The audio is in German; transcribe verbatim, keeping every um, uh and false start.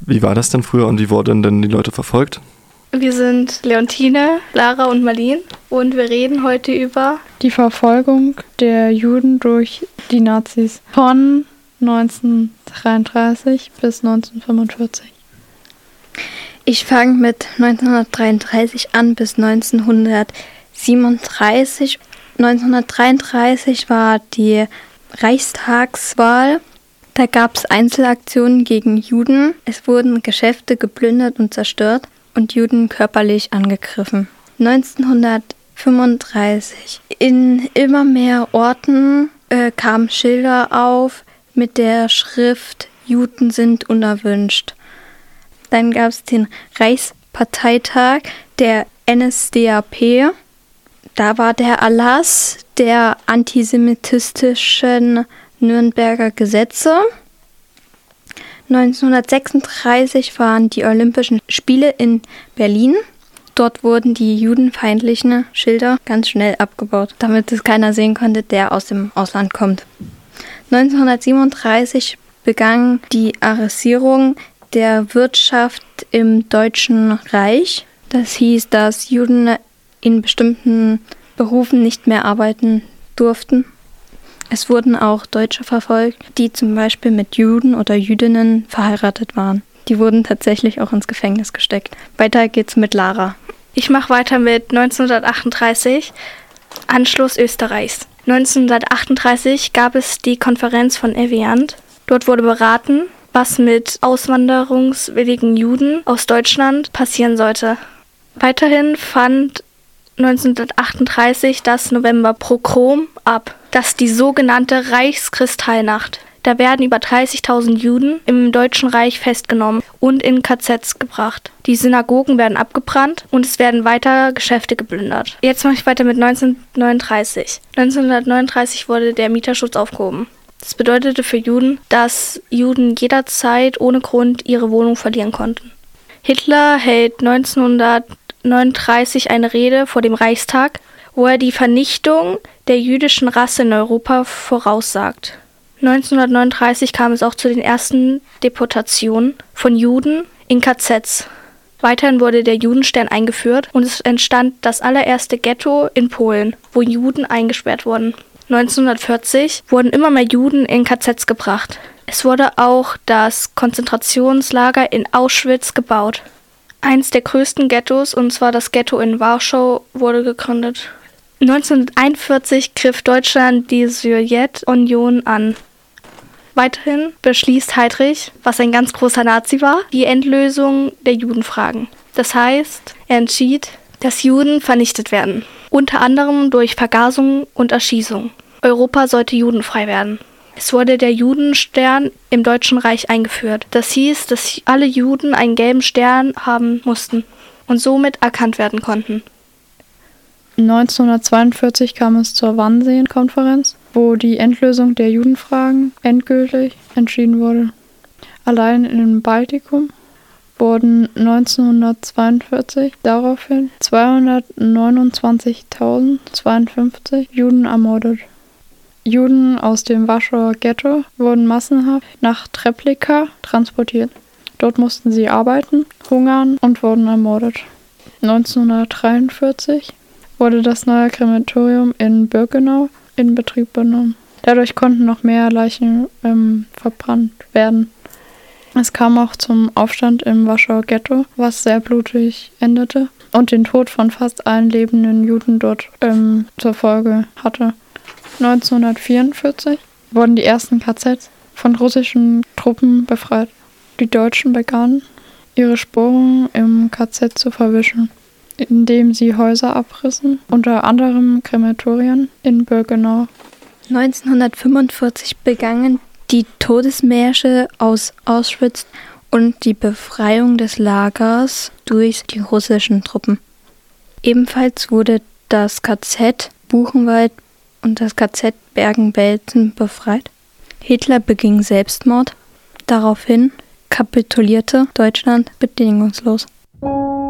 Wie war das denn früher und wie wurden denn die Leute verfolgt? Wir sind Leontine, Lara und Marlene und wir reden heute über die Verfolgung der Juden durch die Nazis von neunzehnhundertdreiunddreißig bis neunzehnhundertfünfundvierzig. Ich fange mit neunzehnhundertdreiunddreißig an bis neunzehnhundertsiebenunddreißig. neunzehnhundertdreiunddreißig war die Reichstagswahl. Da gab es Einzelaktionen gegen Juden. Es wurden Geschäfte geplündert und zerstört und Juden körperlich angegriffen. neunzehnhundertfünfunddreißig. In immer mehr Orten äh, kamen Schilder auf mit der Schrift Juden sind unerwünscht. Dann gab es den Reichsparteitag der N S D A P. Da war der Erlass der antisemitistischen Nürnberger Gesetze. neunzehnhundertsechsunddreißig waren die Olympischen Spiele in Berlin. Dort wurden die judenfeindlichen Schilder ganz schnell abgebaut, damit es keiner sehen konnte, der aus dem Ausland kommt. neunzehnhundertsiebenunddreißig begann die Arresierung der Wirtschaft im Deutschen Reich. Das hieß, dass Juden in bestimmten Berufen nicht mehr arbeiten durften. Es wurden auch Deutsche verfolgt, die zum Beispiel mit Juden oder Jüdinnen verheiratet waren. Die wurden tatsächlich auch ins Gefängnis gesteckt. Weiter geht's mit Lara. Ich mache weiter mit neunzehnhundertachtunddreißig, Anschluss Österreichs. neunzehnhundertachtunddreißig gab es die Konferenz von Evian. Dort wurde beraten, was mit auswanderungswilligen Juden aus Deutschland passieren sollte. Weiterhin fand neunzehnhundertachtunddreißig das Novemberpogrom ab, das ist die sogenannte Reichskristallnacht. Da werden über dreißigtausend Juden im Deutschen Reich festgenommen und in K Zs gebracht. Die Synagogen werden abgebrannt und es werden weiter Geschäfte geplündert. Jetzt mache ich weiter mit neunzehnhundertneununddreißig. neunzehnhundertneununddreißig wurde der Mieterschutz aufgehoben. Das bedeutete für Juden, dass Juden jederzeit ohne Grund ihre Wohnung verlieren konnten. Hitler hält neunzehnhundertneununddreißig eine Rede vor dem Reichstag, wo er die Vernichtung der jüdischen Rasse in Europa voraussagt. neunzehnhundertneununddreißig kam es auch zu den ersten Deportationen von Juden in K Zs. Weiterhin wurde der Judenstern eingeführt und es entstand das allererste Ghetto in Polen, wo Juden eingesperrt wurden. neunzehnhundertvierzig wurden immer mehr Juden in K Zs gebracht. Es wurde auch das Konzentrationslager in Auschwitz gebaut. Eins der größten Ghettos, und zwar das Ghetto in Warschau, wurde gegründet. neunzehnhunderteinundvierzig griff Deutschland die Sowjetunion an. Weiterhin beschließt Heydrich, was ein ganz großer Nazi war, die Endlösung der Judenfragen. Das heißt, er entschied, dass Juden vernichtet werden, unter anderem durch Vergasung und Erschießung. Europa sollte judenfrei werden. Es wurde der Judenstern im Deutschen Reich eingeführt. Das hieß, dass alle Juden einen gelben Stern haben mussten und somit erkannt werden konnten. neunzehnhundertzweiundvierzig kam es zur Wannsee-Konferenz, wo die Endlösung der Judenfragen endgültig entschieden wurde. Allein im Baltikum wurden neunzehnhundertzweiundvierzig daraufhin zweihundertneunundzwanzigtausendzweiundfünfzig Juden ermordet. Juden aus dem Warschauer Ghetto wurden massenhaft nach Treblinka transportiert. Dort mussten sie arbeiten, hungern und wurden ermordet. neunzehnhundertdreiundvierzig wurde das neue Krematorium in Birkenau in Betrieb genommen. Dadurch konnten noch mehr Leichen ähm, verbrannt werden. Es kam auch zum Aufstand im Warschauer Ghetto, was sehr blutig endete und den Tod von fast allen lebenden Juden dort ähm, zur Folge hatte. neunzehnhundertvierundvierzig wurden die ersten K Zs von russischen Truppen befreit. Die Deutschen begannen, ihre Spuren im K Z zu verwischen, indem sie Häuser abrissen, unter anderem Krematorien in Birkenau. neunzehnhundertfünfundvierzig begannen die Todesmärsche aus Auschwitz und die Befreiung des Lagers durch die russischen Truppen. Ebenfalls wurde das K Z Buchenwald und das K Z Bergen-Belsen befreit. Hitler beging Selbstmord. Daraufhin kapitulierte Deutschland bedingungslos.